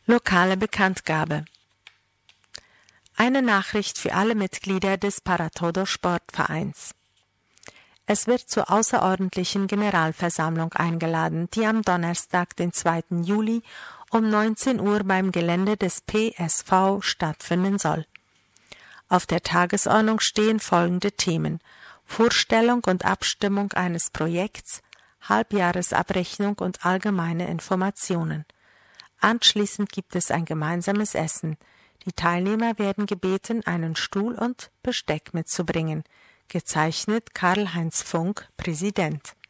Lokale Bekanntgabe. Eine Nachricht für alle Mitglieder des Para-Todo Sportvereins. Es wird zur außerordentlichen Generalversammlung eingeladen, die am Donnerstag, den 2. Juli um 19 Uhr beim Gelände des PSV stattfinden soll. Auf der Tagesordnung stehen folgende Themen: Vorstellung und Abstimmung eines Projekts, Halbjahresabrechnung und allgemeine Informationen. Anschließend gibt es ein gemeinsames Essen. Die Teilnehmer werden gebeten, einen Stuhl und Besteck mitzubringen. Gezeichnet Karl-Heinz Funk, Präsident.